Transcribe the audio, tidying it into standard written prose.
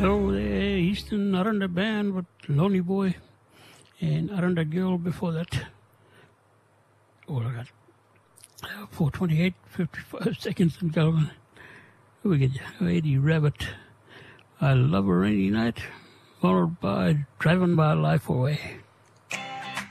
Hello there, Easton Aranda Band with Lonely Boy and Aranda Girl before that. Oh, I got 4:28, 55 seconds in Calvin. We get Lady Rabbit. I Love a Rainy Night, followed by Driving My Life Away.